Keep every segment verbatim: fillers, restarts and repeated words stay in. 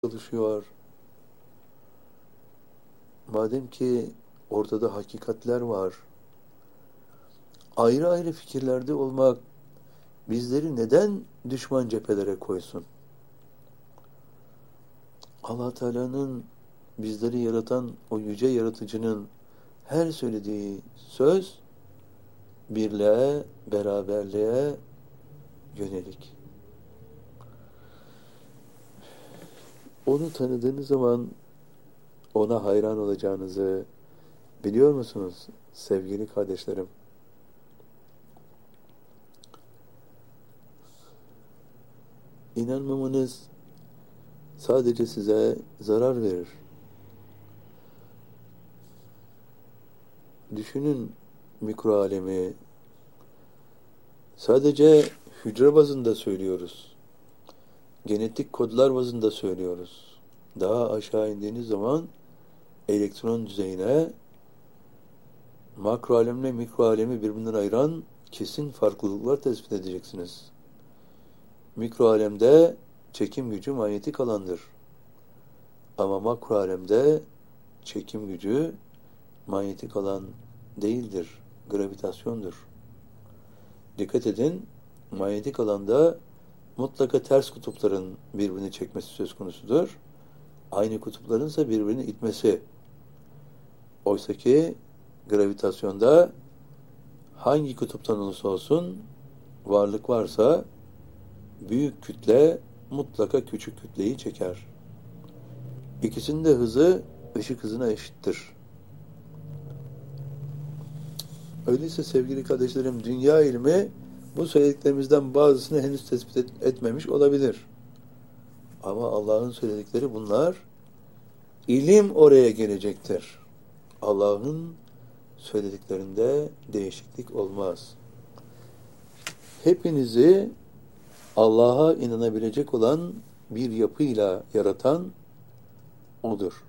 çalışıyor. Madem ki ortada hakikatler var, ayrı ayrı fikirlerde olmak bizleri neden düşman cephelere koysun? Allah Teala'nın bizleri yaratan o yüce yaratıcının her söylediği söz birliğe, beraberliğe yönelik. Onu tanıdığınız zaman ona hayran olacağınızı biliyor musunuz sevgili kardeşlerim? İnanmamanız sadece size zarar verir. Düşünün mikro alemi. Sadece hücre bazında söylüyoruz. Genetik kodlar bazında söylüyoruz. Daha aşağı indiğiniz zaman elektron düzeyine makro alemle mikro alemi birbirinden ayıran kesin farklılıklar tespit edeceksiniz. Mikro alemde çekim gücü manyetik alandır. Ama makro alemde çekim gücü manyetik alan değildir, gravitasyondur. Dikkat edin, manyetik alanda mutlaka ters kutupların birbirini çekmesi söz konusudur. Aynı kutupların ise birbirini itmesi. Oysaki gravitasyonda hangi kutuptan olursa olsun varlık varsa büyük kütle mutlaka küçük kütleyi çeker. İkisinin de hızı ışık hızına eşittir. Öyleyse sevgili kardeşlerim, dünya ilmi bu söylediklerimizden bazısını henüz tespit et, etmemiş olabilir. Ama Allah'ın söyledikleri bunlar, ilim oraya gelecektir. Allah'ın söylediklerinde değişiklik olmaz. Hepinizi Allah'a inanabilecek olan bir yapıyla yaratan O'dur.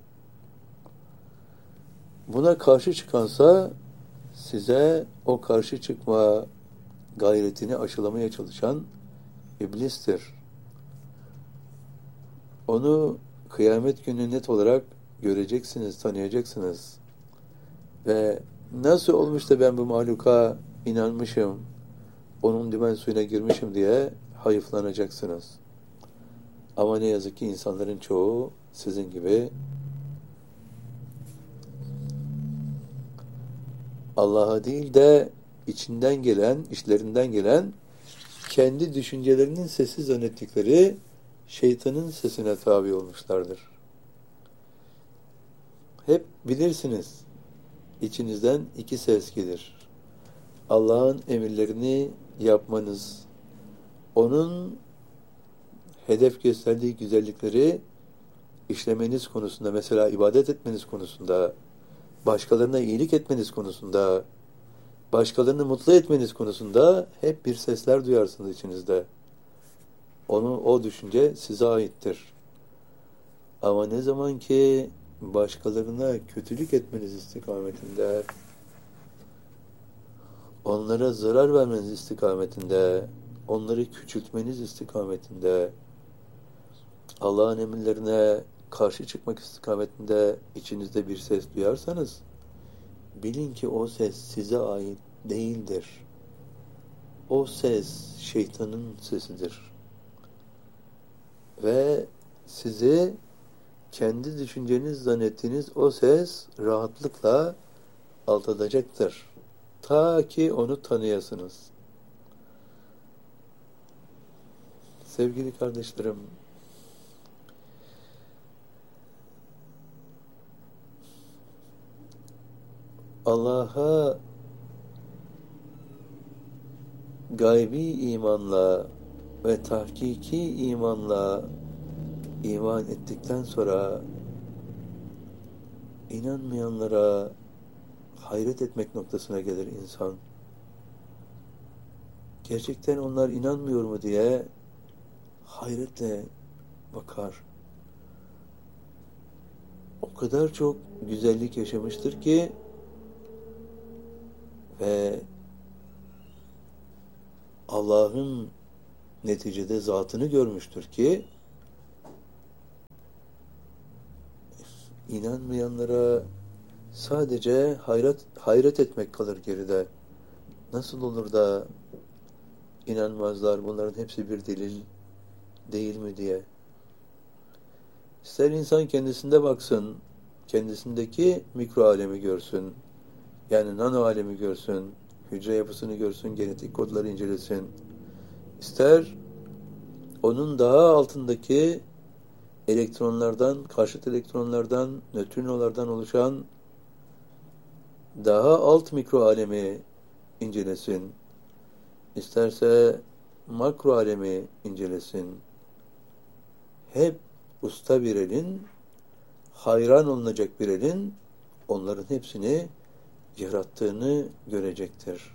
Buna karşı çıkansa size o karşı çıkma gayretini aşılamaya çalışan iblistir. Onu kıyamet günü net olarak göreceksiniz, tanıyacaksınız. Ve nasıl olmuş da ben bu mahluka inanmışım, onun dümen suyuna girmişim diye hayıflanacaksınız. Ama ne yazık ki insanların çoğu sizin gibi Allah'a değil de içinden gelen, içlerinden gelen kendi düşüncelerinin sesi zannettikleri şeytanın sesine tabi olmuşlardır. Hep bilirsiniz, içinizden iki ses gelir. Allah'ın emirlerini yapmanız, onun hedef gösterdiği güzellikleri işlemeniz konusunda, mesela ibadet etmeniz konusunda, başkalarına iyilik etmeniz konusunda, başkalarını mutlu etmeniz konusunda hep bir sesler duyarsınız içinizde. Onu, o düşünce size aittir. Ama ne zaman ki başkalarına kötülük etmeniz istikametinde, onlara zarar vermeniz istikametinde, onları küçültmeniz istikametinde, Allah'ın emirlerine karşı çıkmak istikametinde içinizde bir ses duyarsanız, bilin ki o ses size ait değildir. O ses şeytanın sesidir. Ve sizi kendi düşünceniz zannettiğiniz o ses rahatlıkla aldatacaktır. Ta ki onu tanıyasınız. Sevgili kardeşlerim, Allah'a gaybi imanla ve tahkiki imanla iman ettikten sonra inanmayanlara hayret etmek noktasına gelir insan. Gerçekten onlar inanmıyor mu diye hayretle bakar. O kadar çok güzellik yaşamıştır ki ve Allah'ın neticede zatını görmüştür ki İnanmayanlara sadece hayret, hayret etmek kalır geride. Nasıl olur da inanmazlar, bunların hepsi bir delil değil mi diye. İster insan kendisinde baksın, kendisindeki mikro alemi görsün, yani nano alemi görsün, hücre yapısını görsün, genetik kodları incelesin. İster onun daha altındaki elektronlardan, karşıt elektronlardan, nötrinolardan oluşan daha alt mikro alemi incelesin. İsterse makro alemi incelesin. Hep usta bir elin, hayran olunacak bir elin onların hepsini yarattığını görecektir.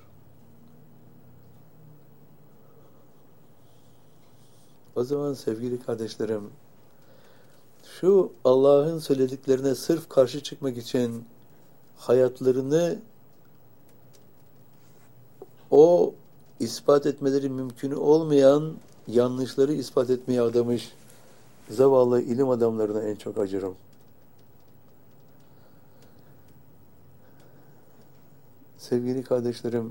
O zaman sevgili kardeşlerim, şu Allah'ın söylediklerine sırf karşı çıkmak için hayatlarını o ispat etmeleri mümkün olmayan yanlışları ispat etmeye adamış zavallı ilim adamlarına en çok acırım. Sevgili kardeşlerim,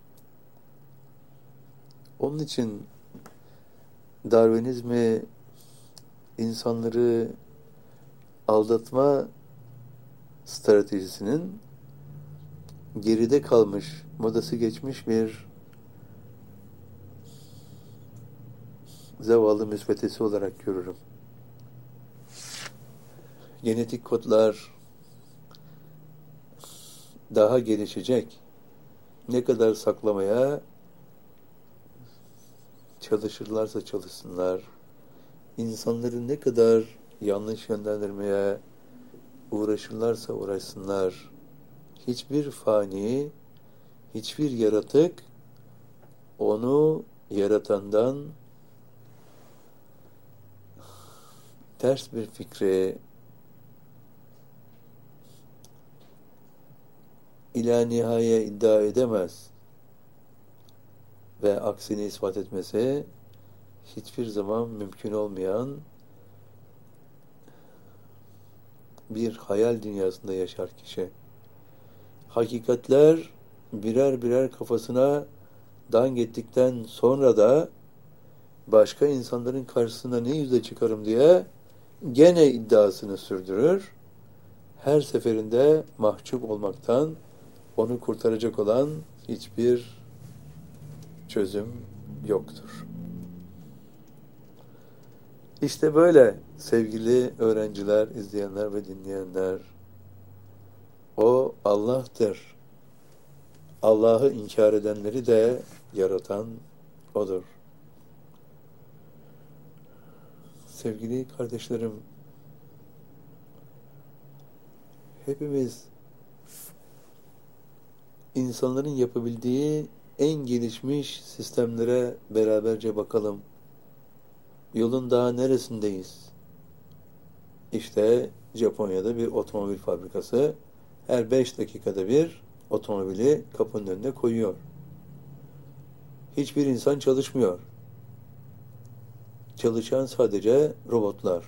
onun için Darwinizmi, insanları aldatma stratejisinin geride kalmış, modası geçmiş bir zavallı müsvedesi olarak görürüm. Genetik kodlar daha gelişecek. Ne kadar saklamaya çalışırlarsa çalışsınlar, insanları ne kadar yanlış yönlendirmeye uğraşırlarsa uğraşsınlar, hiçbir fani, hiçbir yaratık onu yaratandan ters bir fikre, ila nihaye iddia edemez ve aksini ispat etmesi hiçbir zaman mümkün olmayan bir hayal dünyasında yaşar kişi. Hakikatler birer birer kafasına dank ettikten sonra da başka insanların karşısına ne yüzle çıkarım diye gene iddiasını sürdürür. Her seferinde mahcup olmaktan onu kurtaracak olan hiçbir çözüm yoktur. İşte böyle sevgili öğrenciler, izleyenler ve dinleyenler, o Allah'tır. Allah'ı inkar edenleri de yaratan O'dur. Sevgili kardeşlerim, hepimiz insanların yapabildiği en gelişmiş sistemlere beraberce bakalım. Yolun daha neresindeyiz? İşte Japonya'da bir otomobil fabrikası her beş dakikada bir otomobili kapının önüne koyuyor. Hiçbir insan çalışmıyor. Çalışan sadece robotlar.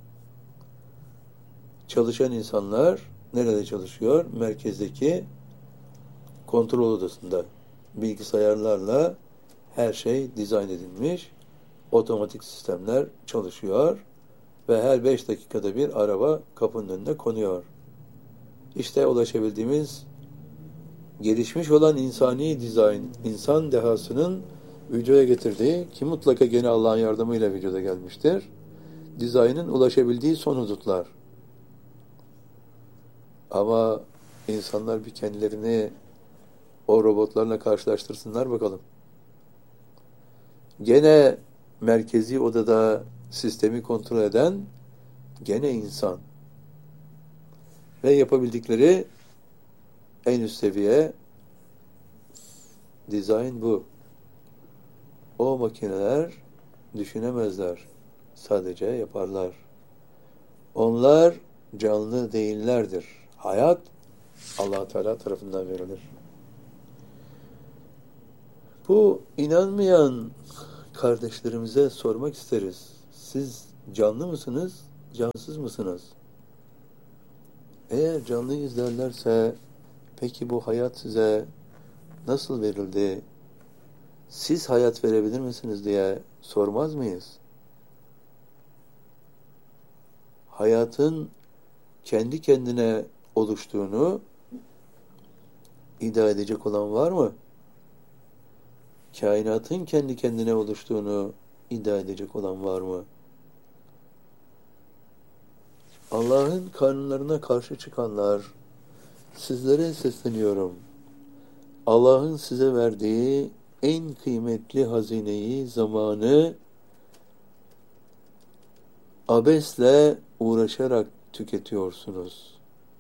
Çalışan insanlar nerede çalışıyor? Merkezdeki kontrol odasında. Bilgisayarlarla her şey dizayn edilmiş. Otomatik sistemler çalışıyor ve her beş dakikada bir araba kapının önüne konuyor. İşte ulaşabildiğimiz gelişmiş olan insani dizayn, insan dehasının vücuda getirdiği, ki mutlaka gene Allah'ın yardımıyla vücuda gelmiştir, dizaynın ulaşabildiği son hudutlar. Ama insanlar bir kendilerini o robotlarla karşılaştırsınlar bakalım. Gene merkezi odada sistemi kontrol eden gene insan. Ve yapabildikleri en üst seviye dizayn bu. O makineler düşünemezler. Sadece yaparlar. Onlar canlı değillerdir. Hayat Allah Teala tarafından verilir. Bu inanmayan kardeşlerimize sormak isteriz. Siz canlı mısınız, cansız mısınız? Eğer canlıyız derlerse, peki bu hayat size nasıl verildi? Siz hayat verebilir misiniz diye sormaz mıyız? Hayatın kendi kendine oluştuğunu iddia edecek olan var mı? Kainatın kendi kendine oluştuğunu iddia edecek olan var mı? Allah'ın kanunlarına karşı çıkanlar, sizlere sesleniyorum. Allah'ın size verdiği en kıymetli hazineyi, zamanı abesle uğraşarak tüketiyorsunuz.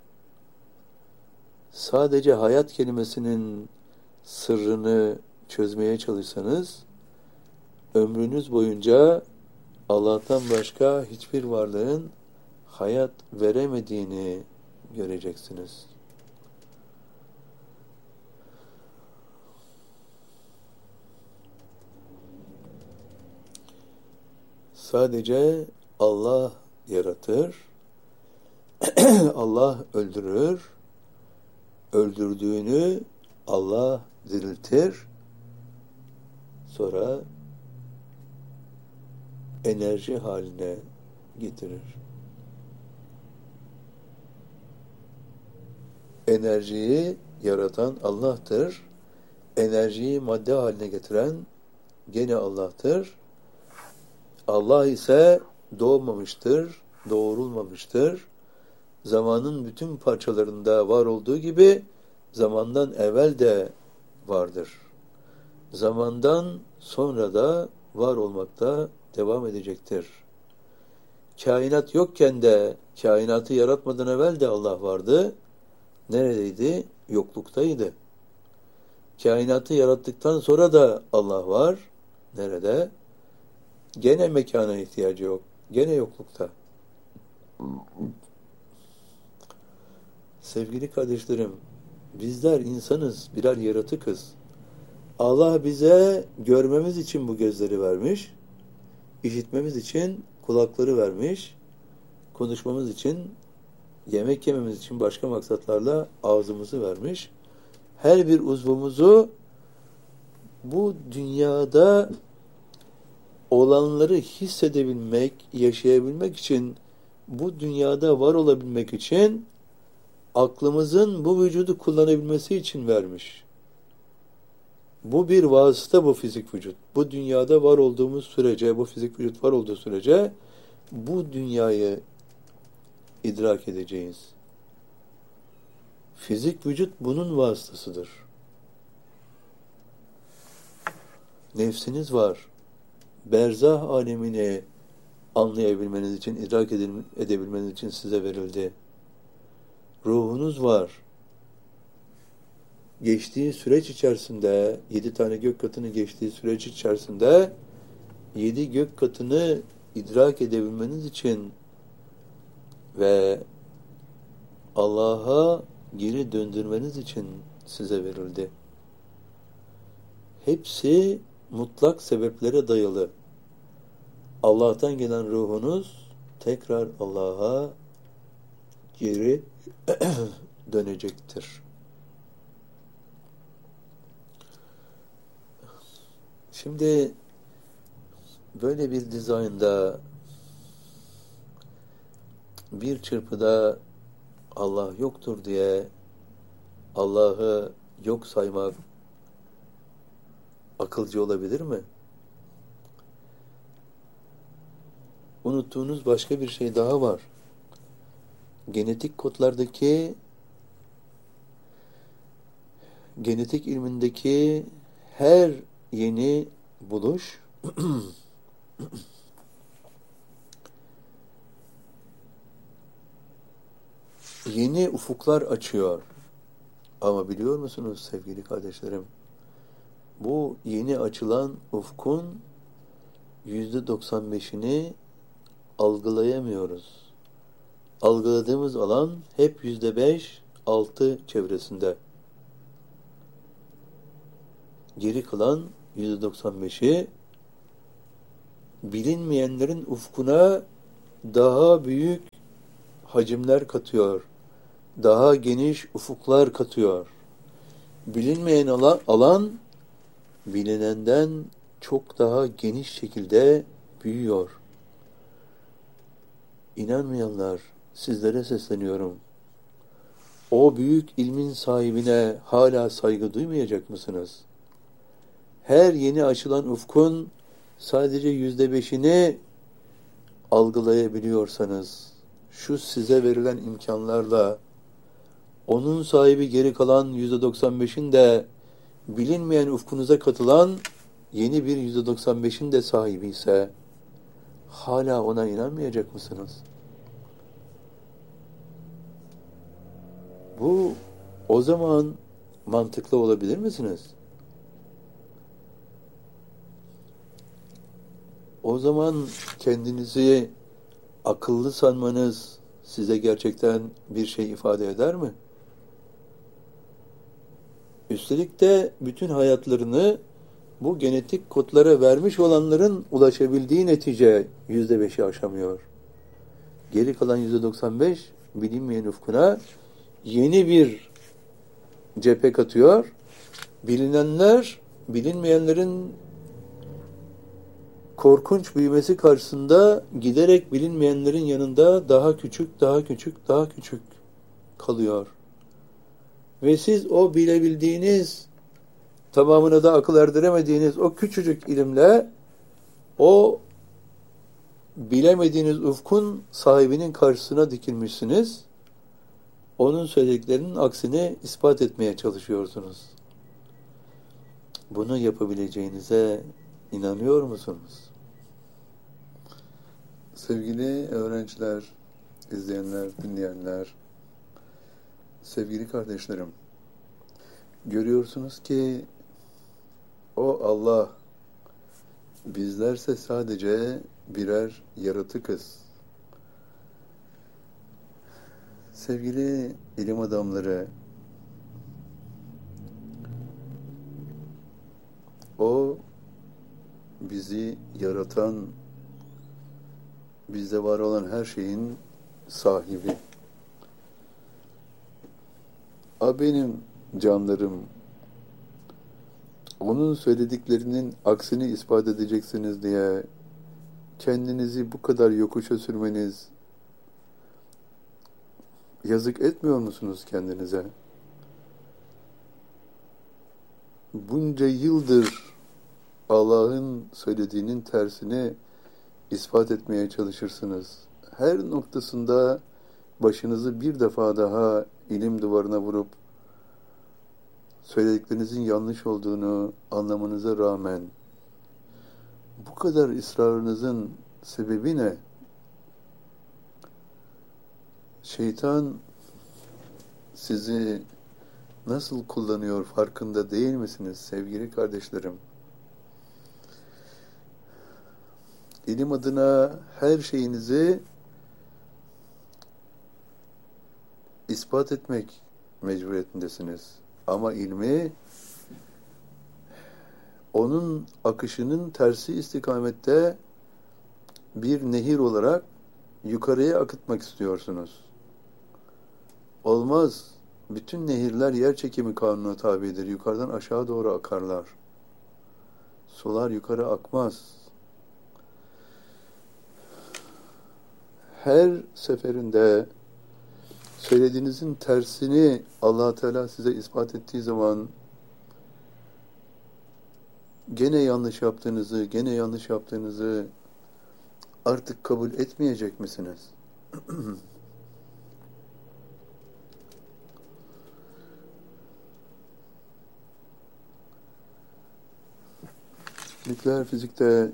Sadece hayat kelimesinin sırrını çözmeye çalışsanız, ömrünüz boyunca Allah'tan başka hiçbir varlığın hayat veremediğini göreceksiniz. Sadece Allah yaratır, Allah öldürür, öldürdüğünü Allah diriltir, sonra enerji haline getirir. Enerjiyi yaratan Allah'tır. Enerjiyi madde haline getiren gene Allah'tır. Allah ise doğmamıştır, doğurulmamıştır. Zamanın bütün parçalarında var olduğu gibi zamandan evvel de vardır. Zamandan sonra da var olmakta devam edecektir. Kainat yokken de, kainatı yaratmadan evvel de Allah vardı. Neredeydi? Yokluktaydı. Kainatı yarattıktan sonra da Allah var. Nerede? Gene mekana ihtiyacı yok. Gene yoklukta. Sevgili kardeşlerim, bizler insanız, birer yaratıkız. Allah bize görmemiz için bu gözleri vermiş, işitmemiz için kulakları vermiş, konuşmamız için, yemek yememiz için başka maksatlarla ağzımızı vermiş. Her bir uzvumuzu bu dünyada olanları hissedebilmek, yaşayabilmek için, bu dünyada var olabilmek için, aklımızın bu vücudu kullanabilmesi için vermiş. Bu bir vasıta, bu fizik vücut. Bu dünyada var olduğumuz sürece, bu fizik vücut var olduğu sürece, bu dünyayı idrak edeceğiz. Fizik vücut bunun vasıtasıdır. Nefsiniz var. Berzah alemini anlayabilmeniz için, idrak edebilmeniz için size verildi. Ruhunuz var. Geçtiği süreç içerisinde, yedi tane gök katını geçtiği süreç içerisinde, yedi gök katını idrak edebilmeniz için ve Allah'a geri döndürmeniz için size verildi. Hepsi mutlak sebeplere dayalı. Allah'tan gelen ruhunuz tekrar Allah'a geri dönecektir. Şimdi böyle bir dizaynda bir çırpıda Allah yoktur diye Allah'ı yok saymak akılcı olabilir mi? Unuttuğunuz başka bir şey daha var. Genetik kodlardaki, genetik ilmindeki her yeni buluş yeni ufuklar açıyor. Ama biliyor musunuz sevgili kardeşlerim? Bu yeni açılan ufkun yüzde doksan beşini algılayamıyoruz. Algıladığımız alan hep yüzde beş altı çevresinde. Geri kalan yüzde doksan beşi bilinmeyenlerin ufkuna daha büyük hacimler katıyor. daha geniş ufuklar katıyor. Bilinmeyen alan, alan bilinenden çok daha geniş şekilde büyüyor. İnanmayanlar, sizlere sesleniyorum. O büyük ilmin sahibine hala saygı duymayacak mısınız? Her yeni açılan ufkun sadece yüzde beşini algılayabiliyorsanız, şu size verilen imkanlarla, onun sahibi geri kalan yüzde doksan beşin de bilinmeyen ufkunuza katılan yeni bir yüzde doksan beşin de sahibi ise, hala ona inanmayacak mısınız? Bu o zaman mantıklı olabilir misiniz? O zaman kendinizi akıllı sanmanız size gerçekten bir şey ifade eder mi? Üstelik de bütün hayatlarını bu genetik kodlara vermiş olanların ulaşabildiği netice yüzde beşi aşamıyor. Geri kalan yüzde doksan beş bilinmeyen ufkuna yeni bir cephe katıyor. Bilinenler, bilinmeyenlerin korkunç büyümesi karşısında giderek bilinmeyenlerin yanında daha küçük, daha küçük, daha küçük kalıyor. Ve siz o bilebildiğiniz, tamamına da akıl erdiremediğiniz o küçücük ilimle o bilemediğiniz ufkun sahibinin karşısına dikilmişsiniz. Onun söylediklerinin aksini ispat etmeye çalışıyorsunuz. Bunu yapabileceğinize İnanıyor musunuz? Sevgili öğrenciler, izleyenler, dinleyenler, sevgili kardeşlerim, görüyorsunuz ki o Allah, bizlerse sadece birer yaratıkız. Sevgili ilim adamları, o bizi yaratan, bizde var olan her şeyin sahibi. A benim canlarım, onun söylediklerinin aksini ispat edeceksiniz diye kendinizi bu kadar yokuşa sürmeniz yazık etmiyor musunuz kendinize? Bunca yıldır Allah'ın söylediğinin tersini ispat etmeye çalışırsınız. Her noktasında başınızı bir defa daha ilim duvarına vurup söylediklerinizin yanlış olduğunu anlamanıza rağmen bu kadar ısrarınızın sebebi ne? Şeytan sizi nasıl kullanıyor farkında değil misiniz sevgili kardeşlerim? İlim adına her şeyinizi ispat etmek mecburiyetindesiniz. Ama ilmi onun akışının tersi istikamette bir nehir olarak yukarıya akıtmak istiyorsunuz. Olmaz. Bütün nehirler yer çekimi kanununa tabidir. Yukarıdan aşağı doğru akarlar. Sular yukarı akmaz. Her seferinde söylediğinizin tersini Allah Teala size ispat ettiği zaman gene yanlış yaptığınızı, gene yanlış yaptığınızı artık kabul etmeyecek misiniz? Nükleer fizikte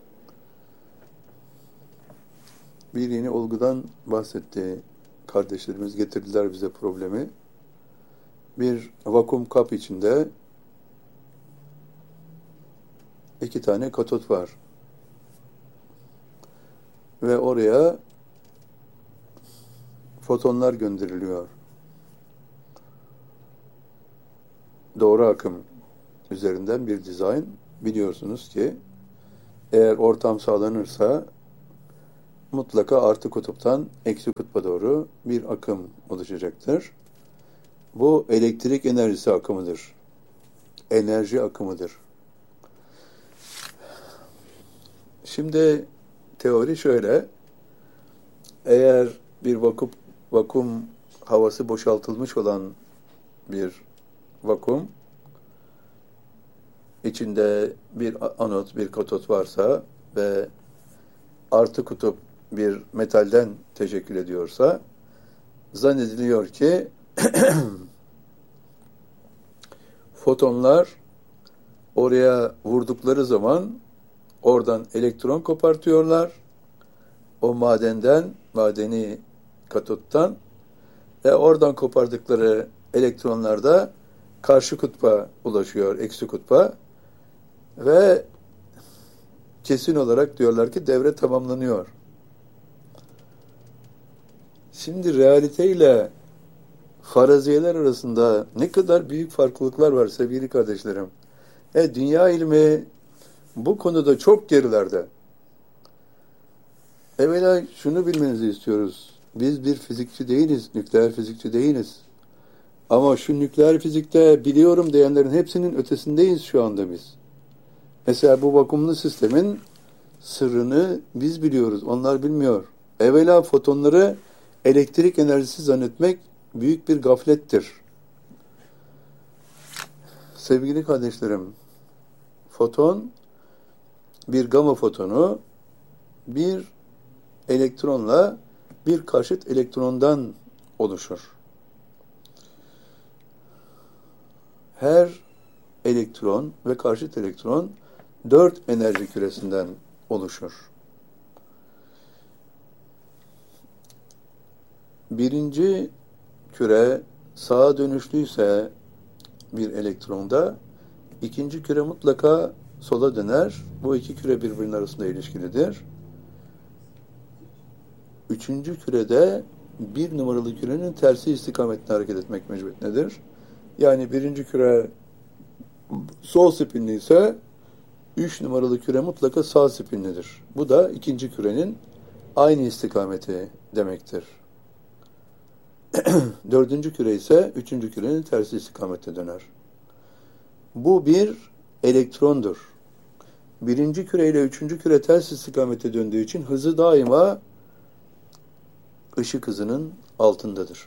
bir yeni olgudan bahsetti. Kardeşlerimiz getirdiler bize problemi. Bir vakum kap içinde iki tane katot var. Ve oraya fotonlar gönderiliyor. Doğru akım üzerinden bir dizayn. Biliyorsunuz ki eğer ortam sağlanırsa mutlaka artı kutuptan eksi kutba doğru bir akım oluşacaktır. Bu elektrik enerjisi akımıdır. Enerji akımıdır. Şimdi teori şöyle, eğer bir vakum, vakum havası boşaltılmış olan bir vakum, içinde bir anot, bir katot varsa ve artı kutup bir metalden teşekkül ediyorsa, zannediliyor ki fotonlar oraya vurdukları zaman oradan elektron kopartıyorlar. O madenden, madeni katottan ve oradan kopardıkları elektronlar da karşı kutba ulaşıyor, eksi kutba ve kesin olarak diyorlar ki devre tamamlanıyor. Şimdi realiteyle faraziyeler arasında ne kadar büyük farklılıklar var sevgili kardeşlerim. E, dünya ilmi bu konuda çok gerilerde. Evvela şunu bilmenizi istiyoruz. Biz bir fizikçi değiliz, nükleer fizikçi değiliz. Ama şu nükleer fizikte biliyorum diyenlerin hepsinin ötesindeyiz şu anda biz. Mesela bu vakumlu sistemin sırrını biz biliyoruz, onlar bilmiyor. Evvela fotonları elektrik enerjisi zannetmek büyük bir gaflettir. Sevgili kardeşlerim, foton, bir gama fotonu, bir elektronla bir karşıt elektrondan oluşur. Her elektron ve karşıt elektron dört enerji küresinden oluşur. Birinci küre sağa dönüşlüyse bir elektronda, ikinci küre mutlaka sola döner. Bu iki küre birbirinin arasında ilişkilidir. Üçüncü kürede bir numaralı kürenin tersi istikametine hareket etmek mecburiyetindedir. Yani birinci küre sol spinli ise üç numaralı küre mutlaka sağ spinlidir. Bu da ikinci kürenin aynı istikameti demektir. Dördüncü küre ise üçüncü kürenin tersi istikamette döner. Bu bir elektrondur. Birinci küre ile üçüncü küre ters istikamete döndüğü için hızı daima ışık hızının altındadır.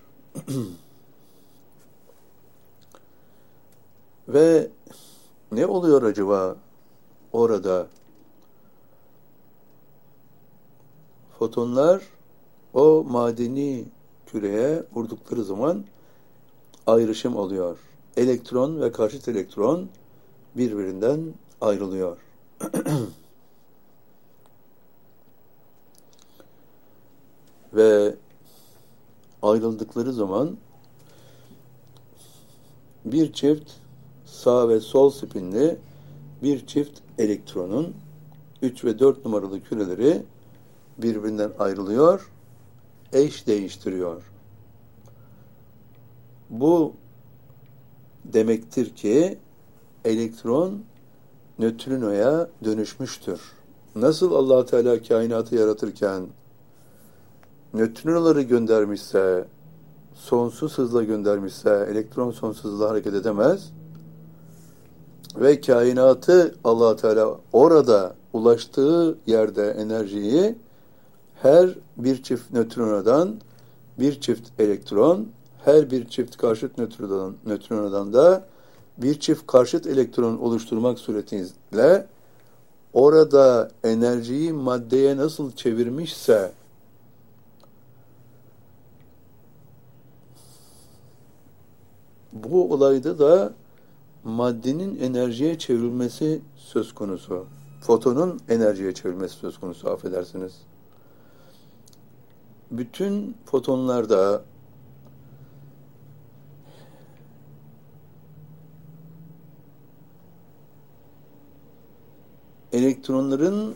Ve ne oluyor acaba orada? Fotonlar o madeni küreye vurdukları zaman ayrışım oluyor. Elektron ve karşıt elektron birbirinden ayrılıyor. Ve ayrıldıkları zaman bir çift sağ ve sol spinli bir çift elektronun üç ve dört numaralı küreleri birbirinden ayrılıyor, eş değiştiriyor. Bu demektir ki elektron nötrinoya dönüşmüştür. Nasıl Allah Teala kainatı yaratırken nötrinoları göndermişse, sonsuz hızla göndermişse, elektron sonsuz hızla hareket edemez ve kainatı Allah Teala orada ulaştığı yerde enerjiyi her bir çift nötrinodan bir çift elektron, her bir çift karşıt nötrinodan, nötrinodan da bir çift karşıt elektron oluşturmak suretiyle orada enerjiyi maddeye nasıl çevirmişse bu olayda da maddenin enerjiye çevrilmesi söz konusu. Fotonun enerjiye çevrilmesi söz konusu, affedersiniz. Bütün fotonlarda elektronların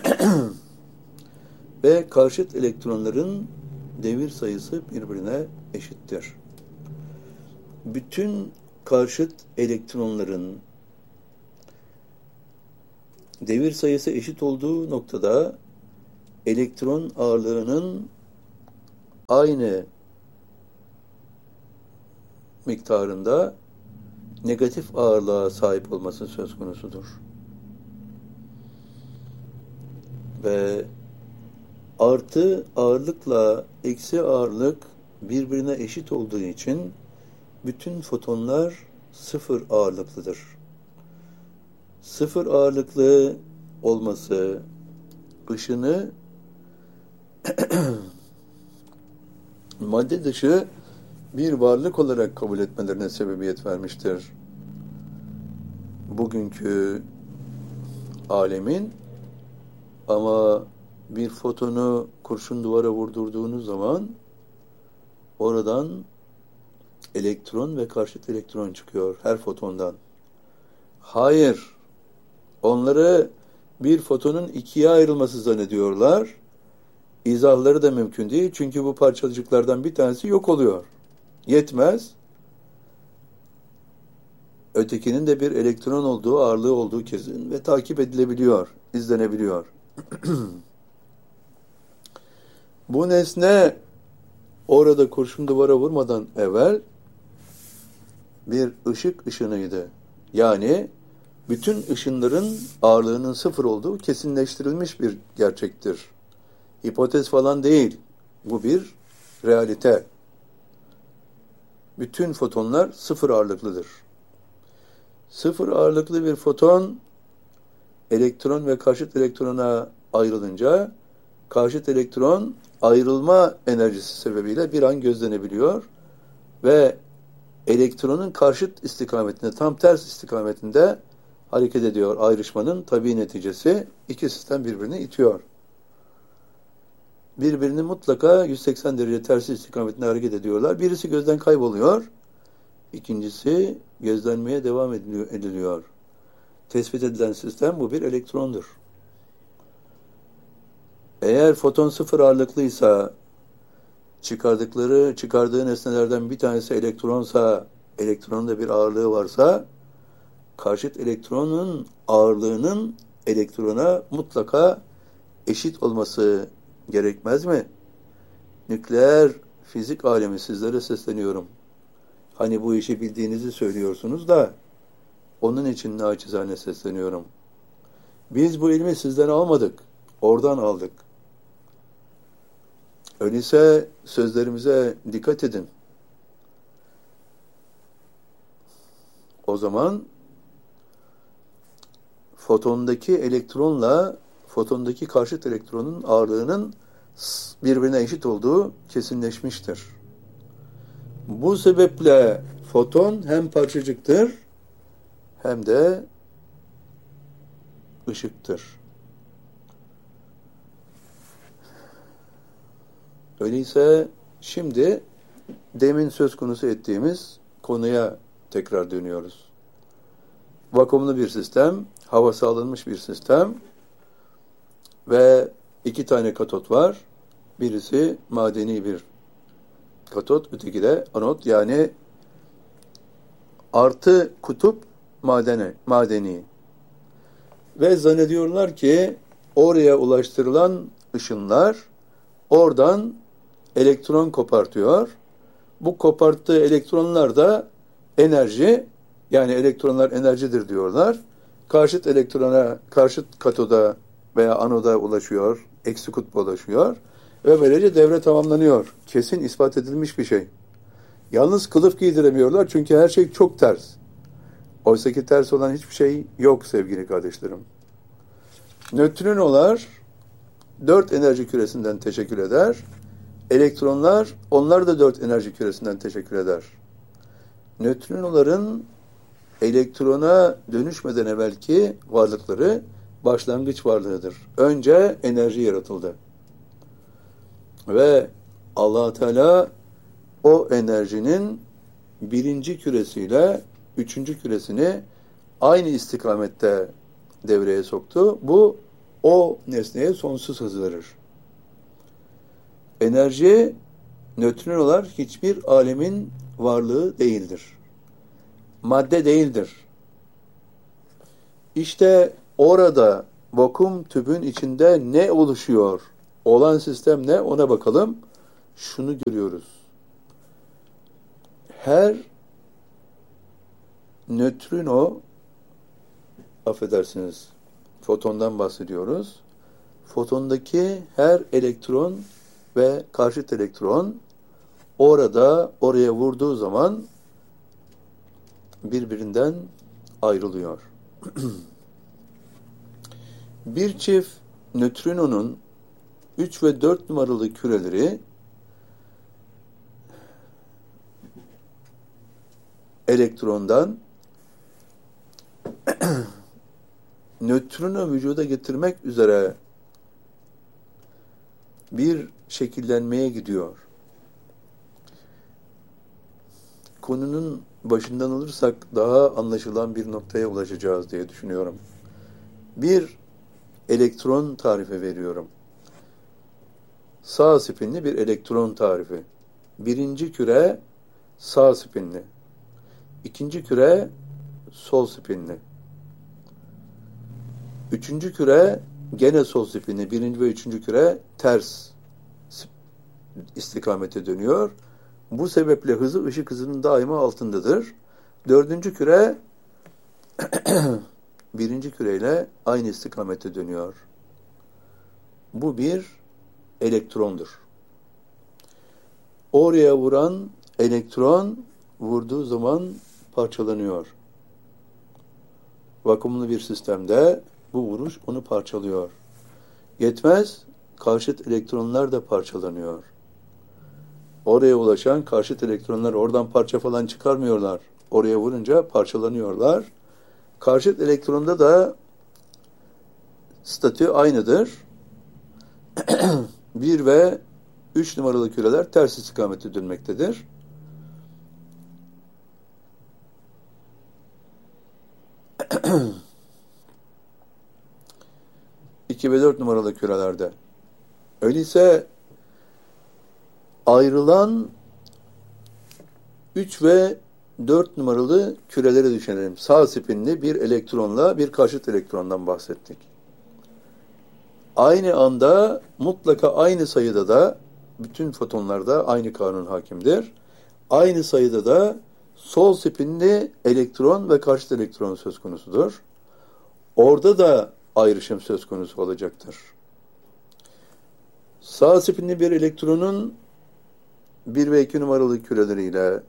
ve karşıt elektronların devir sayısı birbirine eşittir. Bütün karşıt elektronların devir sayısı eşit olduğu noktada elektron ağırlığının aynı miktarında negatif ağırlığa sahip olması söz konusudur. Ve artı ağırlıkla eksi ağırlık birbirine eşit olduğu için bütün fotonlar sıfır ağırlıklıdır. Sıfır ağırlıklı olması ışını madde dışı bir varlık olarak kabul etmelerine sebebiyet vermiştir. Bugünkü alemin ama bir fotonu kurşun duvara vurdurduğunuz zaman oradan elektron ve karşıt elektron çıkıyor her fotondan. Hayır, onları bir fotonun ikiye ayrılması zannediyorlar. İzahları da mümkün değil. Çünkü bu parçacıklardan bir tanesi yok oluyor. Yetmez. Ötekinin de bir elektron olduğu, ağırlığı olduğu kesin ve takip edilebiliyor, izlenebiliyor. Bu nesne orada kurşun duvara vurmadan evvel bir ışık ışınıydı. Yani bütün ışınların ağırlığının sıfır olduğu kesinleştirilmiş bir gerçektir. Hipotez falan değil. Bu bir realite. Bütün fotonlar sıfır ağırlıklıdır. Sıfır ağırlıklı bir foton elektron ve karşıt elektrona ayrılınca karşıt elektron ayrılma enerjisi sebebiyle bir an gözlenebiliyor ve elektronun karşıt istikametinde, tam ters istikametinde hareket ediyor. Ayrışmanın tabii neticesi iki sistem birbirini itiyor. Birbirini mutlaka yüz seksen derece tersi istikametinde hareket ediyorlar. Birisi gözden kayboluyor. İkincisi gözlenmeye devam ediliyor. Tespit edilen sistem bu bir elektrondur. Eğer foton sıfır ağırlıklıysa, çıkardıkları, çıkardığı nesnelerden bir tanesi elektronsa, elektronun da bir ağırlığı varsa, karşıt elektronun ağırlığının elektrona mutlaka eşit olması gerekmez mi? Nükleer fizik alemi, sizlere sesleniyorum. Hani bu işi bildiğinizi söylüyorsunuz da, onun için naçizane sesleniyorum. Biz bu ilmi sizden almadık, oradan aldık. Öyleyse sözlerimize dikkat edin. O zaman fotondaki elektronla fotondaki karşıt elektronun ağırlığının birbirine eşit olduğu kesinleşmiştir. Bu sebeple foton hem parçacıktır hem de ışıktır. Öyleyse şimdi demin söz konusu ettiğimiz konuya tekrar dönüyoruz. Vakumlu bir sistem, havası alınmış bir sistem ve iki tane katot var. Birisi madeni bir katot, öteki de anot, yani artı kutup madeni, madeni. Ve zannediyorlar ki oraya ulaştırılan ışınlar oradan elektron kopartıyor. Bu koparttığı elektronlar da enerji, yani elektronlar enerjidir diyorlar. Karşıt elektrona, karşıt katoda veya anoda ulaşıyor, eksi kutba ulaşıyor ve böylece devre tamamlanıyor. Kesin ispat edilmiş bir şey. Yalnız kılıf giydiremiyorlar çünkü her şey çok ters. Oysa ki ters olan hiçbir şey yok sevgili kardeşlerim. Nötrinolar dört enerji küresinden teşekkür eder. Elektronlar, onlar da dört enerji küresinden teşekkür eder. Nötrinoların elektrona dönüşmeden evvelki varlıkları başlangıç varlığıdır. Önce enerji yaratıldı. Ve Allah Teala o enerjinin birinci küresiyle üçüncü küresini aynı istikamette devreye soktu. Bu o nesneye sonsuz hız verir. Enerji, nötrinolar hiçbir alemin varlığı değildir. Madde değildir. İşte orada vakum tübün içinde ne oluşuyor? Olan sistem ne? Ona bakalım. Şunu görüyoruz. Her nötrino, affedersiniz, fotondan bahsediyoruz. Fotondaki her elektron ve karşıt elektron orada oraya vurduğu zaman birbirinden ayrılıyor. Bir çift nötrinonun üç ve dört numaralı küreleri elektrondan nötrino vücuda getirmek üzere bir şekillenmeye gidiyor. Konunun başından alırsak daha anlaşılan bir noktaya ulaşacağız diye düşünüyorum. Bir elektron tarifi veriyorum. Sağ spinli bir elektron tarifi. Birinci küre sağ spinli. İkinci küre sol spinli. Üçüncü küre gene sol spinli. Birinci ve üçüncü küre ters istikamete dönüyor. Bu sebeple hızı ışık hızının daima altındadır. Dördüncü küre birinci küreyle aynı istikamete dönüyor. Bu bir elektrondur. Oraya vuran elektron vurduğu zaman parçalanıyor. Vakumlu bir sistemde bu vuruş onu parçalıyor. Yetmez, karşıt elektronlar da parçalanıyor. Oraya ulaşan karşıt elektronlar oradan parça falan çıkarmıyorlar. Oraya vurunca parçalanıyorlar. Karşıt elektronda da statü aynıdır. bir ve üç numaralı küreler ters istikamete dönmektedir. iki ve dört numaralı kürelerde. Öyleyse ayrılan üç ve dört numaralı küreleri düşünelim. Sağ spinli bir elektronla bir karşıt elektrondan bahsettik. Aynı anda mutlaka aynı sayıda da bütün fotonlarda aynı kanun hakimdir. Aynı sayıda da sol spinli elektron ve karşıt elektron söz konusudur. Orada da ayrışım söz konusu olacaktır. Sağ spinli bir elektronun bir ve iki numaralı küreleriyle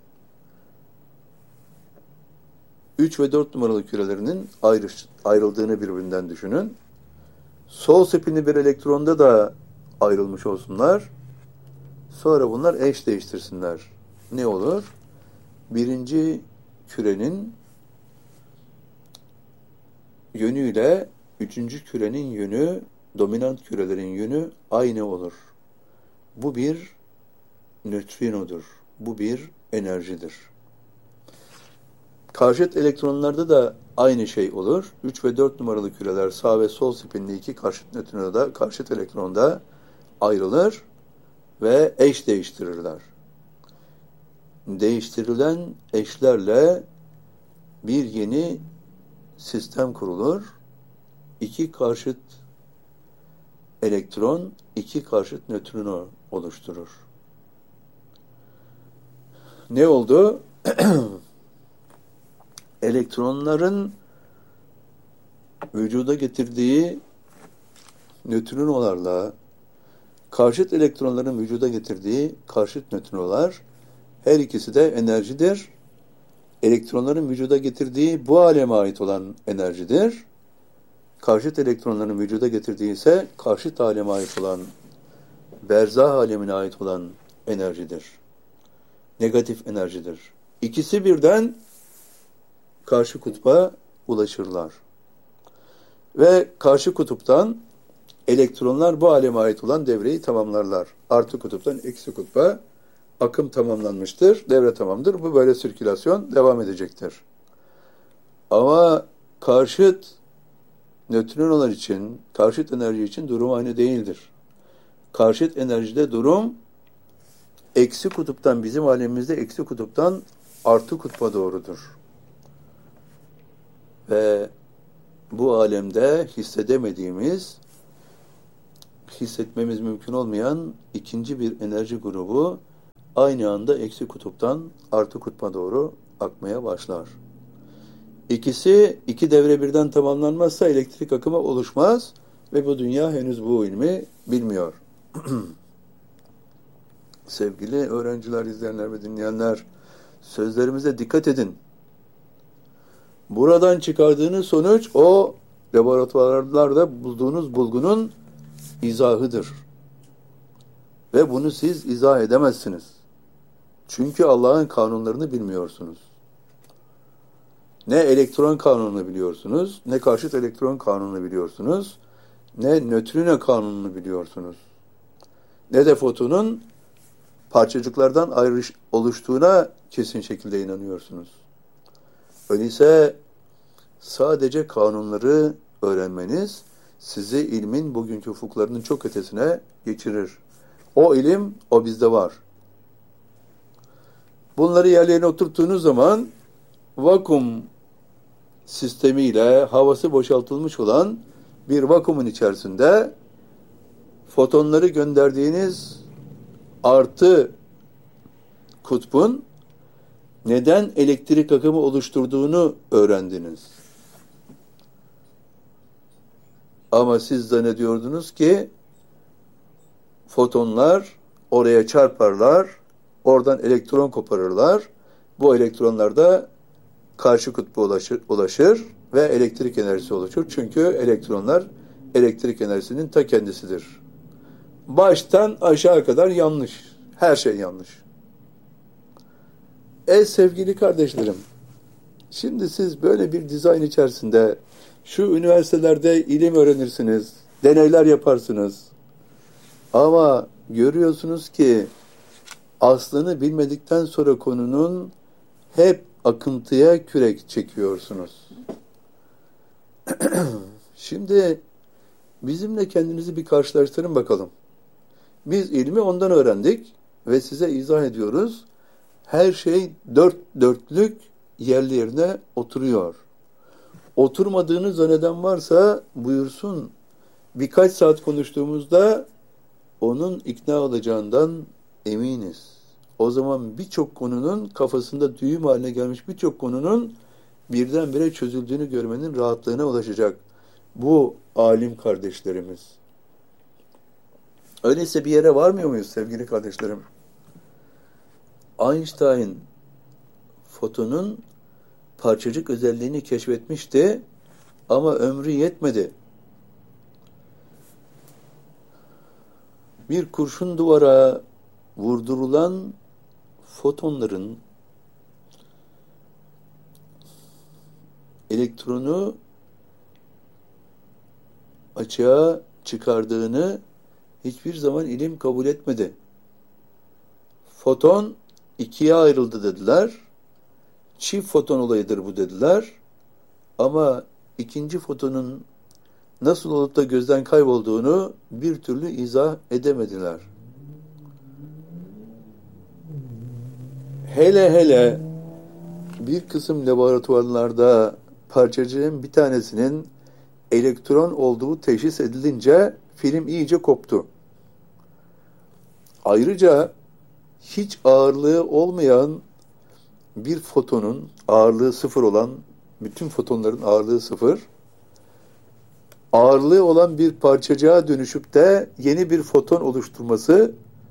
üç ve dört numaralı kürelerinin ayrış, ayrıldığını birbirinden düşünün. Sol spinli bir elektronda da ayrılmış olsunlar. Sonra bunlar eş değiştirsinler. Ne olur? Birinci kürenin yönüyle üçüncü kürenin yönü, dominant kürelerin yönü aynı olur. Bu bir nötrinodur. Bu bir enerjidir. Karşıt elektronlarda da aynı şey olur. üç ve dört numaralı küreler sağ ve sol spinli iki karşıt nötrinoda, karşıt elektronda ayrılır ve eş değiştirirler. Değiştirilen eşlerle bir yeni sistem kurulur. İki karşıt elektron, iki karşıt nötrino oluşturur. Ne oldu? Elektronların vücuda getirdiği nötrinolarla karşıt elektronların vücuda getirdiği karşıt nötrinolar her ikisi de enerjidir. Elektronların vücuda getirdiği bu aleme ait olan enerjidir. Karşıt elektronların vücuda getirdiği ise karşıt aleme ait olan, berzah alemine ait olan enerjidir. Negatif enerjidir. İkisi birden karşı kutba ulaşırlar. Ve karşı kutuptan elektronlar bu aleme ait olan devreyi tamamlarlar. Artı kutuptan eksi kutba akım tamamlanmıştır, devre tamamdır. Bu böyle sirkülasyon devam edecektir. Ama karşıt nötrinolar için, karşıt enerji için durum aynı değildir. Karşıt enerjide durum eksi kutuptan, bizim alemimizde eksi kutuptan artı kutba doğrudur. Ve bu alemde hissedemediğimiz, hissetmemiz mümkün olmayan ikinci bir enerji grubu aynı anda eksi kutuptan artı kutba doğru akmaya başlar. İkisi iki devre birden tamamlanmazsa elektrik akımı oluşmaz ve bu dünya henüz bu ilmi bilmiyor. Sevgili öğrenciler, izleyenler ve dinleyenler, sözlerimize dikkat edin. Buradan çıkardığınız sonuç o laboratuvarlarda bulduğunuz bulgunun izahıdır. Ve bunu siz izah edemezsiniz. Çünkü Allah'ın kanunlarını bilmiyorsunuz. Ne elektron kanununu biliyorsunuz, ne karşıt elektron kanununu biliyorsunuz, ne nötrino kanununu biliyorsunuz. Ne de fotonun parçacıklardan ayrış oluştuğuna kesin şekilde inanıyorsunuz. Öyleyse sadece kanunları öğrenmeniz sizi ilmin bugünkü ufuklarının çok ötesine geçirir. O ilim, o bizde var. Bunları yerlerine oturttuğunuz zaman vakum sistemiyle havası boşaltılmış olan bir vakumun içerisinde fotonları gönderdiğiniz artı kutbun neden elektrik akımı oluşturduğunu öğrendiniz. Ama siz zannediyordunuz ki fotonlar oraya çarparlar, oradan elektron koparırlar. Bu elektronlar da karşı kutba ulaşır, ulaşır ve elektrik enerjisi oluşur. Çünkü elektronlar elektrik enerjisinin ta kendisidir. Baştan aşağı kadar yanlış. Her şey yanlış. Ey sevgili kardeşlerim, şimdi siz böyle bir dizayn içerisinde şu üniversitelerde ilim öğrenirsiniz, deneyler yaparsınız. Ama görüyorsunuz ki aslını bilmedikten sonra konunun hep akıntıya kürek çekiyorsunuz. Şimdi bizimle kendinizi bir karşılaştırın bakalım. Biz ilmi ondan öğrendik ve size izah ediyoruz. Her şey dört dörtlük yerli yerine oturuyor. Oturmadığını zanneden varsa buyursun. Birkaç saat konuştuğumuzda onun ikna olacağından eminiz. O zaman birçok konunun kafasında düğüm haline gelmiş birçok konunun birdenbire çözüldüğünü görmenin rahatlığına ulaşacak. Bu alim kardeşlerimiz. Öyleyse bir yere varmıyor muyuz sevgili kardeşlerim? Einstein fotonun parçacık özelliğini keşfetmişti ama ömrü yetmedi. Bir kurşun duvara vurdurulan fotonların elektronu açığa çıkardığını hiçbir zaman ilim kabul etmedi. Foton ikiye ayrıldı dediler. Çift foton olayıdır bu dediler. Ama ikinci fotonun nasıl olup da gözden kaybolduğunu bir türlü izah edemediler. Hele hele bir kısım laboratuvarlarda parçacığın bir tanesinin elektron olduğu teşhis edilince film iyice koptu. Ayrıca hiç ağırlığı olmayan bir fotonun ağırlığı sıfır olan, bütün fotonların ağırlığı sıfır, ağırlığı olan bir parçacığa dönüşüp de yeni bir foton oluşturması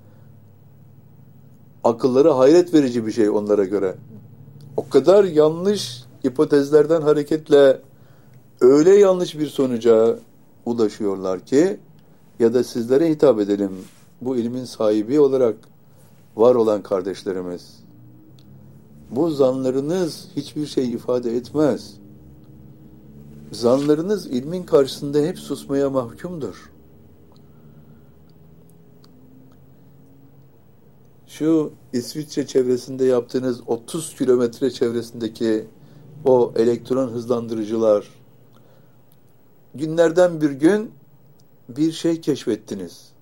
akıllara hayret verici bir şey onlara göre. O kadar yanlış hipotezlerden hareketle öyle yanlış bir sonuca ulaşıyorlar ki, ya da sizlere hitap edelim, bu ilmin sahibi olarak var olan kardeşlerimiz. Bu zanlarınız hiçbir şey ifade etmez. Zanlarınız ilmin karşısında hep susmaya mahkumdur. Şu İsviçre çevresinde yaptığınız otuz kilometre çevresindeki o elektron hızlandırıcılar, günlerden bir gün bir şey keşfettiniz.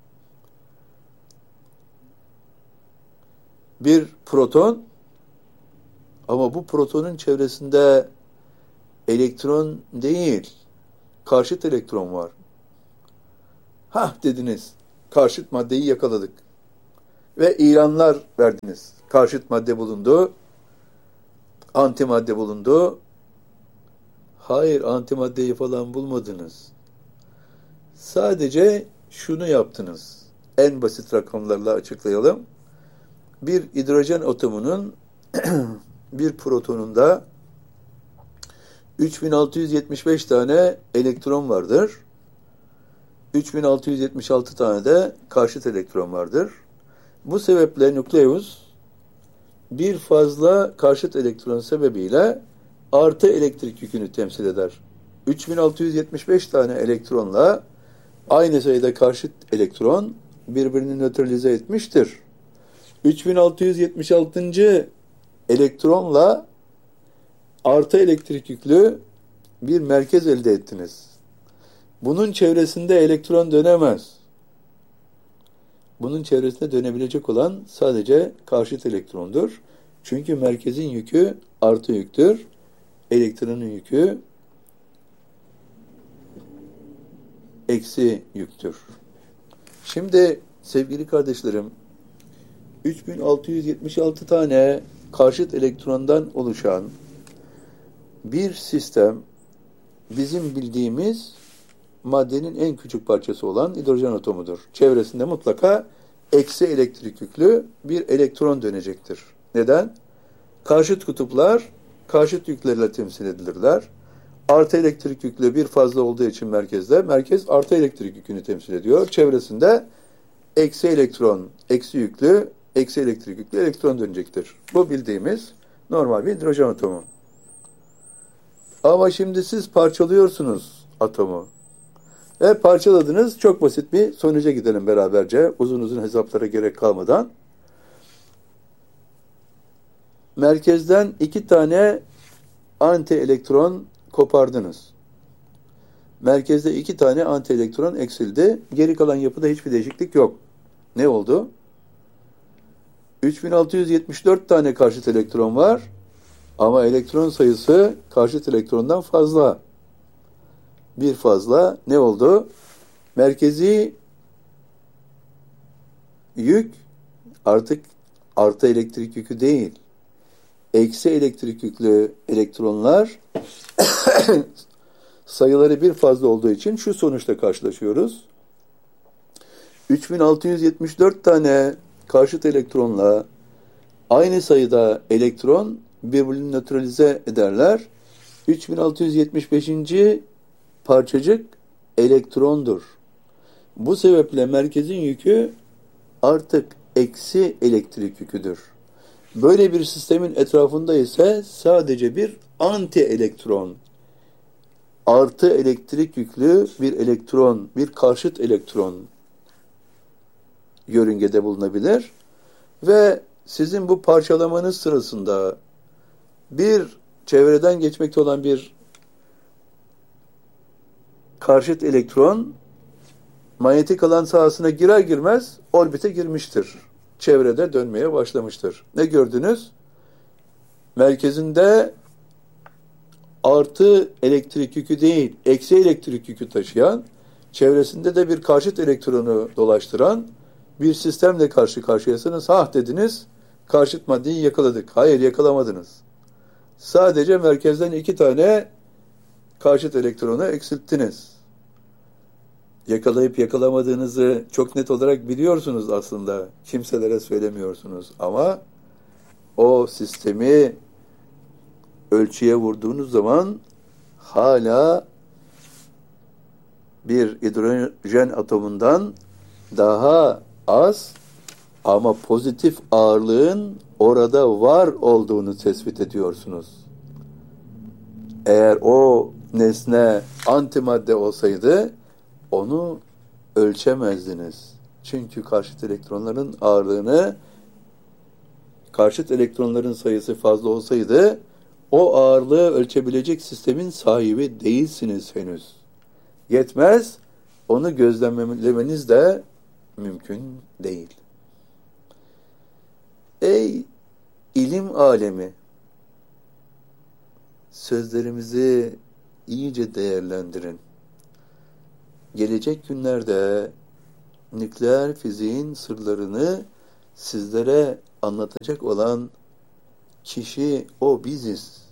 Bir proton, ama bu protonun çevresinde elektron değil, karşıt elektron var. Hah dediniz, karşıt maddeyi yakaladık. Ve ilanlar verdiniz. Karşıt madde bulundu, antimadde bulundu. Hayır, antimaddeyi falan bulmadınız. Sadece şunu yaptınız. En basit rakamlarla açıklayalım. Bir hidrojen atomunun bir protonunda üç bin altı yüz yetmiş beş tane elektron vardır. üç bin altı yüz yetmiş altı tane de karşıt elektron vardır. Bu sebeple nükleus bir fazla karşıt elektron sebebiyle artı elektrik yükünü temsil eder. üç bin altı yüz yetmiş beş tane elektronla aynı sayıda karşıt elektron birbirini nötralize etmiştir. üç bin altı yüz yetmiş altıncı elektronla artı elektrik yüklü bir merkez elde ettiniz. Bunun çevresinde elektron dönemez. Bunun çevresinde dönebilecek olan sadece karşıt elektrondur. Çünkü merkezin yükü artı yüktür. Elektronun yükü eksi yüktür. Şimdi sevgili kardeşlerim, üç bin altı yüz yetmiş altı tane karşıt elektrondan oluşan bir sistem bizim bildiğimiz maddenin en küçük parçası olan hidrojen atomudur. Çevresinde mutlaka eksi elektrik yüklü bir elektron dönecektir. Neden? Karşıt kutuplar karşıt yüklerle temsil edilirler. Artı elektrik yüklü bir fazla olduğu için merkezde, merkez artı elektrik yükünü temsil ediyor. Çevresinde eksi elektron, eksi yüklü, eksi elektrik yüklü elektron dönecektir. Bu bildiğimiz normal bir hidrojen atomu. Ama şimdi siz parçalıyorsunuz atomu. Ve parçaladınız, çok basit bir sonuca gidelim beraberce, uzun uzun hesaplara gerek kalmadan. Merkezden iki tane anti elektron kopardınız. Merkezde iki tane anti elektron eksildi. Geri kalan yapıda hiçbir değişiklik yok. Ne oldu? üç bin altı yüz yetmiş dört tane karşıt elektron var. Ama elektron sayısı karşıt elektrondan fazla. Bir fazla. Ne oldu? Merkezi yük artık artı elektrik yükü değil. Eksi elektrik yüklü elektronlar sayıları bir fazla olduğu için şu sonuçla karşılaşıyoruz. üç bin altı yüz yetmiş dört tane karşıt elektronla aynı sayıda elektron birbirini nötralize ederler. üç bin altı yüz yetmiş beşinci parçacık elektrondur. Bu sebeple merkezin yükü artık eksi elektrik yüküdür. Böyle bir sistemin etrafında ise sadece bir anti elektron, artı elektrik yüklü bir elektron, bir karşıt elektron yörüngede bulunabilir ve sizin bu parçalamanız sırasında bir çevreden geçmekte olan bir karşıt elektron manyetik alan sahasına girer girmez orbite girmiştir. Çevrede dönmeye başlamıştır. Ne gördünüz? Merkezinde artı elektrik yükü değil, eksi elektrik yükü taşıyan, çevresinde de bir karşıt elektronu dolaştıran bir sistemle karşı karşıyasınız. Ha dediniz, karşıt maddeyi yakaladık. Hayır, yakalamadınız. Sadece merkezden iki tane karşıt elektronu eksilttiniz. Yakalayıp yakalamadığınızı çok net olarak biliyorsunuz aslında. Kimselere söylemiyorsunuz. Ama o sistemi ölçüye vurduğunuz zaman hala bir hidrojen atomundan daha az ama pozitif ağırlığın orada var olduğunu tespit ediyorsunuz. Eğer o nesne antimadde olsaydı onu ölçemezdiniz. Çünkü karşıt elektronların ağırlığını, karşıt elektronların sayısı fazla olsaydı o ağırlığı ölçebilecek sistemin sahibi değilsiniz henüz. Yetmez, onu gözlemlemeniz de mümkün değil. Ey ilim alemi! Sözlerimizi iyice değerlendirin. Gelecek günlerde nükleer fiziğin sırlarını sizlere anlatacak olan kişi o biziz.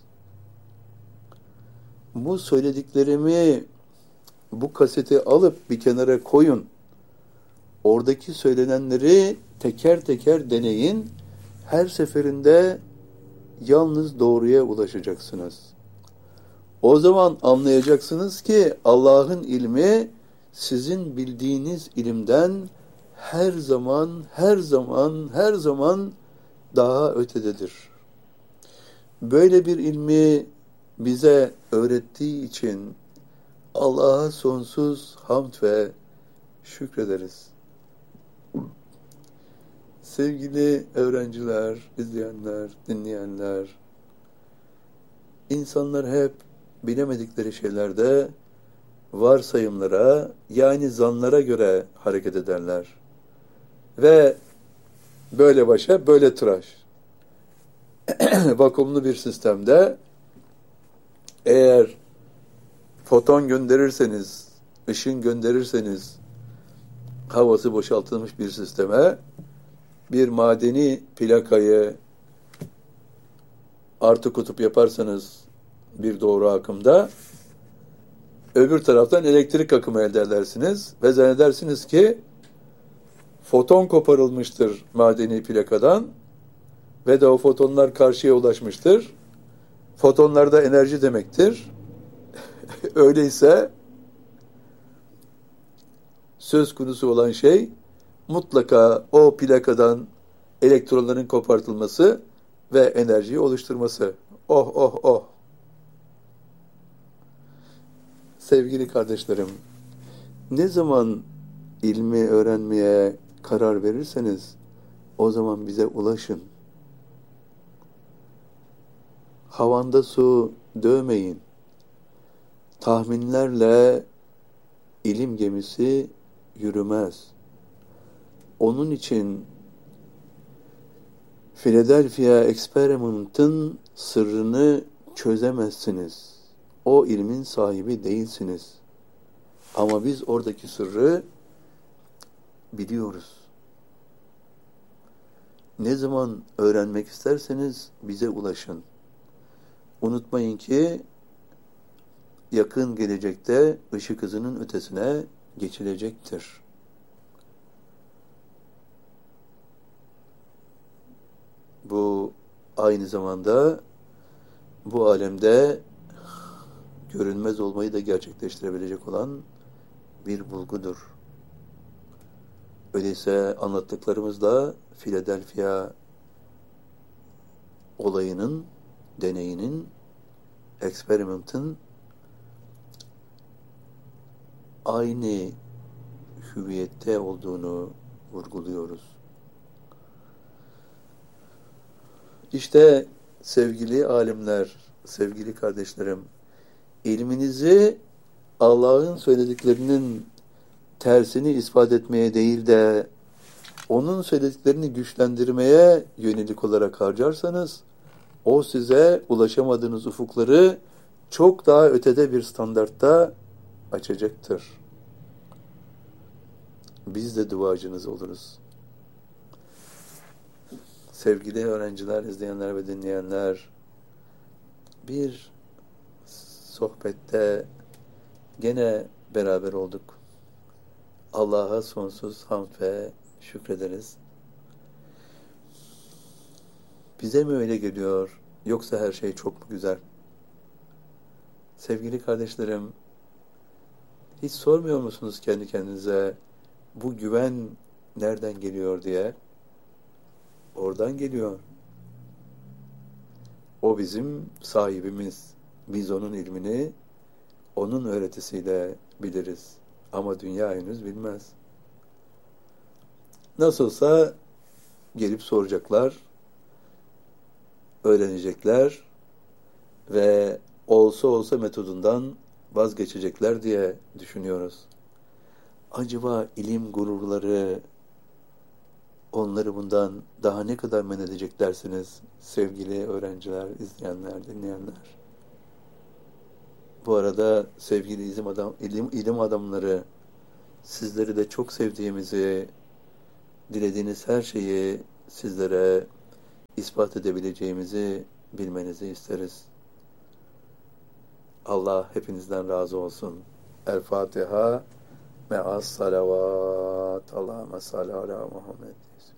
Bu söylediklerimi, bu kaseti alıp bir kenara koyun. Oradaki söylenenleri teker teker deneyin. Her seferinde yalnız doğruya ulaşacaksınız. O zaman anlayacaksınız ki Allah'ın ilmi sizin bildiğiniz ilimden her zaman, her zaman, her zaman daha ötededir. Böyle bir ilmi bize öğrettiği için Allah'a sonsuz hamd ve şükrederiz. Sevgili öğrenciler, izleyenler, dinleyenler, insanlar hep bilemedikleri şeylerde varsayımlara, yani zanlara göre hareket ederler. Ve böyle başa, böyle tıraş. Vakumlu bir sistemde eğer foton gönderirseniz, ışın gönderirseniz havası boşaltılmış bir sisteme bir madeni plakayı artı kutup yaparsanız bir doğru akımda öbür taraftan elektrik akımı elde edersiniz ve zannedersiniz ki foton koparılmıştır madeni plakadan ve de o fotonlar karşıya ulaşmıştır. Fotonlar da enerji demektir. Öyleyse söz konusu olan şey mutlaka o plakadan elektronların kopartılması ve enerjiyi oluşturması. Oh oh oh. Sevgili kardeşlerim, ne zaman ilmi öğrenmeye karar verirseniz o zaman bize ulaşın. Havanda su dövmeyin. Tahminlerle ilim gemisi yürümez. Onun için Philadelphia Experiment'ın sırrını çözemezsiniz. O ilmin sahibi değilsiniz. Ama biz oradaki sırrı biliyoruz. Ne zaman öğrenmek isterseniz bize ulaşın. Unutmayın ki yakın gelecekte ışık hızının ötesine geçilecektir. Bu aynı zamanda bu alemde görünmez olmayı da gerçekleştirebilecek olan bir bulgudur. Öyleyse anlattıklarımızla Philadelphia olayının, deneyinin, experiment'ın aynı hüviyette olduğunu vurguluyoruz. İşte sevgili alimler, sevgili kardeşlerim, ilminizi Allah'ın söylediklerinin tersini ispat etmeye değil de onun söylediklerini güçlendirmeye yönelik olarak harcarsanız o size ulaşamadığınız ufukları çok daha ötede bir standartta açacaktır. Biz de duacınız oluruz. Sevgili öğrenciler, izleyenler ve dinleyenler, bir sohbette gene beraber olduk. Allah'a sonsuz hamd ve şükrederiz. Bize mi öyle geliyor, yoksa her şey çok mu güzel? Sevgili kardeşlerim, hiç sormuyor musunuz kendi kendinize bu güven nereden geliyor diye? Oradan geliyor. O bizim sahibimiz. Biz onun ilmini, onun öğretisiyle biliriz. Ama dünya henüz bilmez. Nasılsa gelip soracaklar, öğrenecekler ve olsa olsa metodundan vazgeçecekler diye düşünüyoruz. Acaba ilim gururları onları bundan daha ne kadar men edecek dersiniz sevgili öğrenciler, izleyenler, dinleyenler? Bu arada sevgili ilim, adam, ilim, ilim adamları, sizleri de çok sevdiğimizi, dilediğiniz her şeyi sizlere ispat edebileceğimizi bilmenizi isteriz. Allah hepinizden razı olsun. El Fatiha me'as salavat. Allahümme salli ala Muhammed.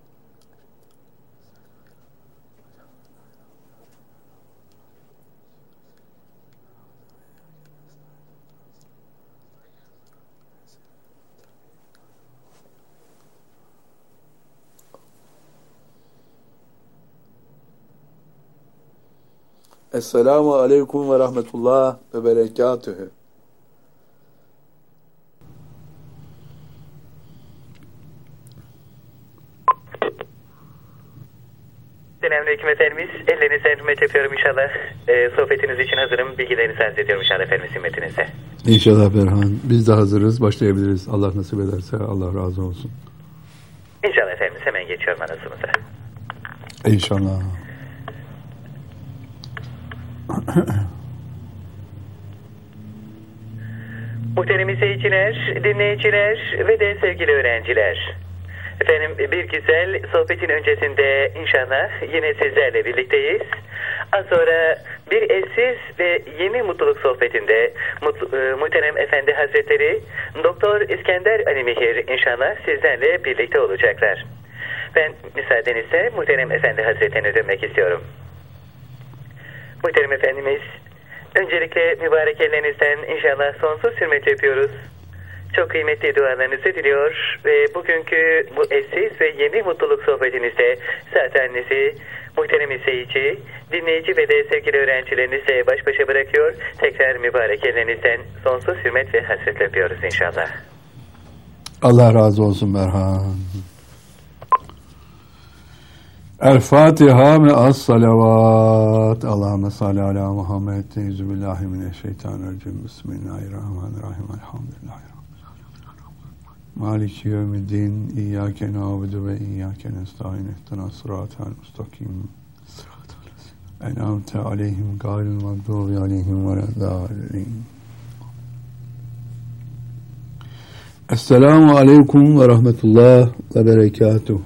Esselamu aleyküm ve rahmetullah ve berekatühü. Selamünaleyküm Efendimiz. Ellerinizden hürmet yapıyorum inşallah. E, sohbetiniz için hazırım. Bilgilerinizi arz ediyorum inşallah Efendimiz himmetinize. İnşallah Berhan. Biz de hazırız. Başlayabiliriz. Allah nasip ederse Allah razı olsun. İnşallah Efendimiz. Hemen geçiyorum anasımıza. İnşallah. Muhterem izleyiciler, dinleyiciler ve de sevgili öğrenciler. Efendim bir güzel sohbetin öncesinde inşallah yine sizlerle birlikteyiz. Az sonra bir eşsiz ve yeni mutluluk sohbetinde mutlu, e, Muhterem Efendi Hazretleri Doktor İskender Ali Mihir inşallah sizlerle birlikte olacaklar. Ben müsaadenizle Muhterem Efendi Hazretlerine dönmek istiyorum. Muhterem Efendimiz, öncelikle mübarek ellerinizden inşallah sonsuz hürmet yapıyoruz. Çok kıymetli dualarınızı diliyor ve bugünkü bu eşsiz ve yeni mutluluk sohbetinizde saatlerinizi muhterem izleyici, dinleyici ve de sevgili öğrencilerinizle baş başa bırakıyor. Tekrar mübarek ellerinizden sonsuz hürmet ve hasretle öpüyoruz inşallah. Allah razı olsun Berhan. El Fatiha me'as salavat. Allahümme salli ala Muhammed. Euzubillahimineşşeytanirracim. Bismillahirrahmanirrahim. Elhamdülillahi. Maliki yevmiddin. İyyâke na'budu ve iyyâke nestaîn. İhdinas sıratal mustakim. En'amte aleyhim gâyril mağdûbi aleyhim veleddâllîn. Esselamu aleyküm ve rahmetullah ve berekatuhu.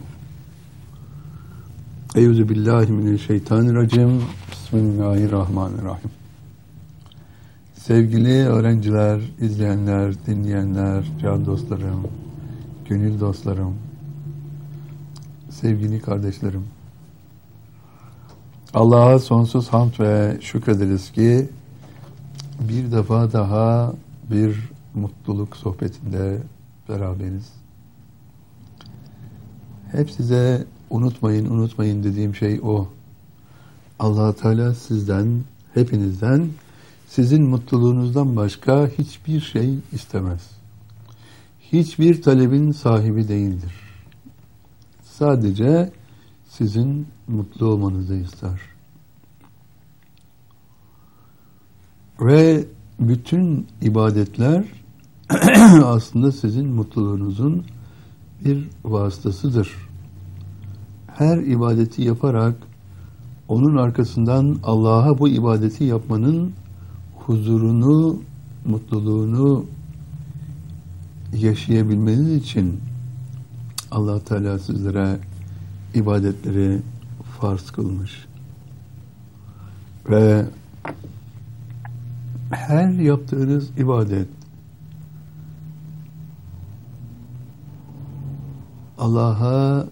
Euzubillahimineşşeytanirracim. Bismillahirrahmanirrahim. Sevgili öğrenciler, izleyenler, dinleyenler, can dostlarım, gönül dostlarım, sevgili kardeşlerim. Allah'a sonsuz hamd ve şükrederiz ki bir defa daha bir mutluluk sohbetinde beraberiz. Hep size unutmayın, unutmayın dediğim şey o. Allah-u Teala sizden, hepinizden, sizin mutluluğunuzdan başka hiçbir şey istemez. Hiçbir talebin sahibi değildir. Sadece sizin mutlu olmanızı ister. Ve bütün ibadetler aslında sizin mutluluğunuzun bir vasıtasıdır. Her ibadeti yaparak onun arkasından Allah'a bu ibadeti yapmanın huzurunu, mutluluğunu yaşayabilmeniz için Allah Teala sizlere ibadetleri farz kılmış. Ve her yaptığınız ibadet Allah'a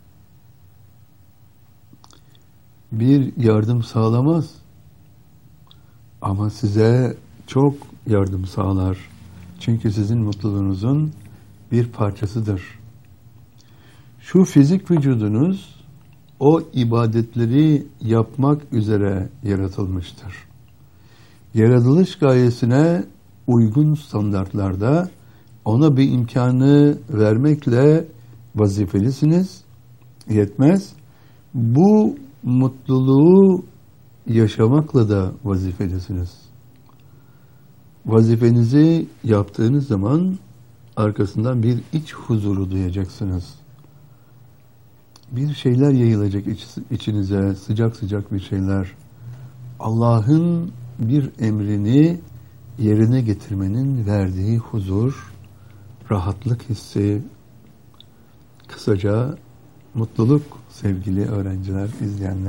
bir yardım sağlamaz ama size çok yardım sağlar. Çünkü sizin mutluluğunuzun bir parçasıdır. Şu fizik vücudunuz o ibadetleri yapmak üzere yaratılmıştır. Yaratılış gayesine uygun standartlarda ona bir imkanı vermekle vazifelisiniz. Yetmez. Bu mutluluğu yaşamakla da vazifelisiniz. Vazifenizi yaptığınız zaman arkasından bir iç huzuru duyacaksınız. Bir şeyler yayılacak iç, içinize, sıcak sıcak bir şeyler. Allah'ın bir emrini yerine getirmenin verdiği huzur, rahatlık hissi, kısaca mutluluk sevgili öğrenciler, izleyenler.